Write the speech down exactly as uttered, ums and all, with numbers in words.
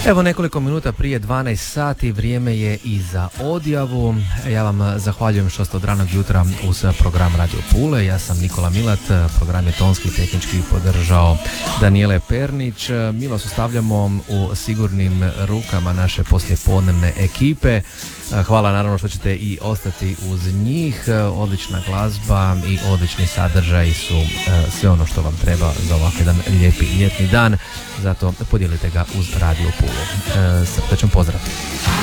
Evo nekoliko minuta prije dvanaest sati, vrijeme je i za odjavu. Ja vam zahvaljujem što ste od ranog jutra uz program Radio Pule. Ja sam Nikola Milat, program je tonski i tehnički podržao Danijele Pernić. Mi vas ostavljamo u sigurnim rukama naše poslijepodnevne ekipe. Hvala naravno što ćete i ostati uz njih. Odlična glazba i odlični sadržaj su sve ono što vam treba za ovakav jedan lijepi ljetni dan. Zato podijelite ga uz Radio Pulu. Srdačan pozdrav.